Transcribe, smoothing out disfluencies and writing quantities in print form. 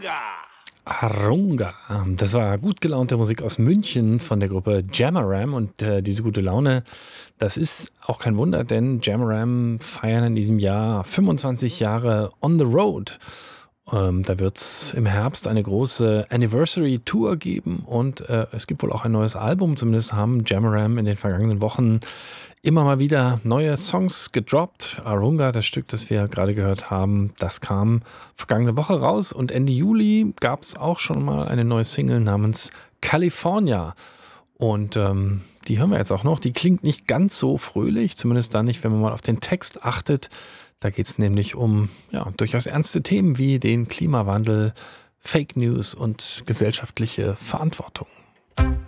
Arunga. Das war gut gelaunte Musik aus München von der Gruppe Jamaram und diese gute Laune, das ist auch kein Wunder, denn Jamaram feiern in diesem Jahr 25 Jahre on the road. Da wird es im Herbst eine große Anniversary Tour geben und es gibt wohl auch ein neues Album. Zumindest haben Jamaram in den vergangenen Wochen immer mal wieder neue Songs gedroppt. Arunga, das Stück, das wir gerade gehört haben, das kam vergangene Woche raus und Ende Juli gab es auch schon mal eine neue Single namens California. Und die hören wir jetzt auch noch. Die klingt nicht ganz so fröhlich, zumindest dann nicht, wenn man mal auf den Text achtet. Da geht es nämlich um durchaus ernste Themen wie den Klimawandel, Fake News und gesellschaftliche Verantwortung.